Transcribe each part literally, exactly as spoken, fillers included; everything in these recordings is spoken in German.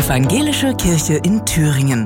Evangelische Kirche in Thüringen.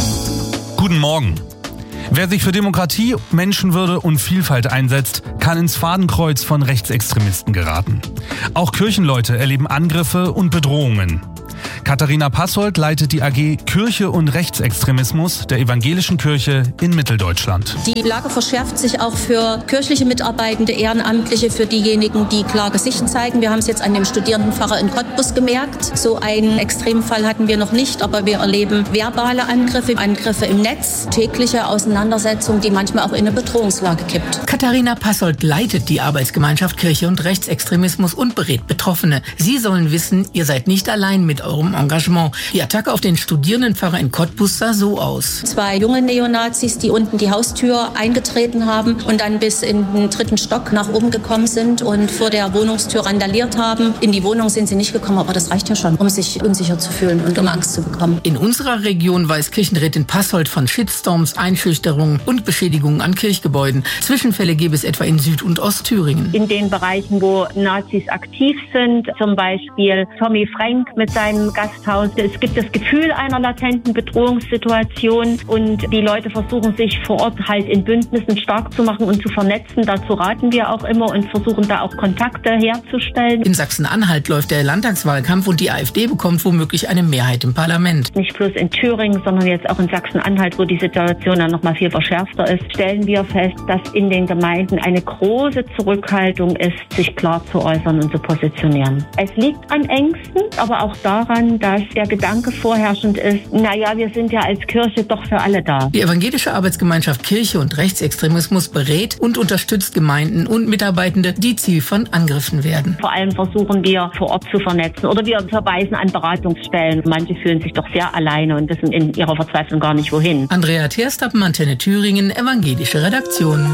Guten Morgen. Wer sich für Demokratie, Menschenwürde und Vielfalt einsetzt, kann ins Fadenkreuz von Rechtsextremisten geraten. Auch Kirchenleute erleben Angriffe und Bedrohungen. Katharina Passold leitet die A G Kirche und Rechtsextremismus der Evangelischen Kirche in Mitteldeutschland. Die Lage verschärft sich auch für kirchliche Mitarbeitende, Ehrenamtliche, für diejenigen, die klar Gesicht zeigen. Wir haben es jetzt an dem Studierendenpfarrer in Cottbus gemerkt. So einen Extremfall hatten wir noch nicht, aber wir erleben verbale Angriffe, Angriffe im Netz, tägliche Auseinandersetzungen, die manchmal auch in eine Bedrohungslage kippt. Katharina Passold leitet die Arbeitsgemeinschaft Kirche und Rechtsextremismus und berät Betroffene. Sie sollen wissen, ihr seid nicht allein mit eurem Engagement. Die Attacke auf den Studierendenpfarrer in Cottbus sah so aus. Zwei junge Neonazis, die unten die Haustür eingetreten haben und dann bis in den dritten Stock nach oben gekommen sind und vor der Wohnungstür randaliert haben. In die Wohnung sind sie nicht gekommen, aber das reicht ja schon, um sich unsicher zu fühlen und um Angst zu bekommen. In unserer Region weiß Kirchenrätin Passold von Shitstorms, Einschüchterungen und Beschädigungen an Kirchgebäuden. Zwischenfälle gäbe es etwa in Süd- und Ostthüringen. In den Bereichen, wo Nazis aktiv sind, zum Beispiel Tommy Frank mit seinem Gasthaus. Es gibt das Gefühl einer latenten Bedrohungssituation und die Leute versuchen sich vor Ort halt in Bündnissen stark zu machen und zu vernetzen. Dazu raten wir auch immer und versuchen da auch Kontakte herzustellen. In Sachsen-Anhalt läuft der Landtagswahlkampf und die AfD bekommt womöglich eine Mehrheit im Parlament. Nicht bloß in Thüringen, sondern jetzt auch in Sachsen-Anhalt, wo die Situation dann noch mal viel verschärfter ist, stellen wir fest, dass in den Gemeinden eine große Zurückhaltung ist, sich klar zu äußern und zu positionieren. Es liegt an Ängsten, aber auch daran, dass der Gedanke vorherrschend ist, naja, wir sind ja als Kirche doch für alle da. Die evangelische Arbeitsgemeinschaft Kirche und Rechtsextremismus berät und unterstützt Gemeinden und Mitarbeitende, die Ziel von Angriffen werden. Vor allem versuchen wir vor Ort zu vernetzen oder wir verweisen an Beratungsstellen. Manche fühlen sich doch sehr alleine und wissen in ihrer Verzweiflung gar nicht wohin. Andrea Terstappen, Antenne Thüringen, evangelische Redaktion.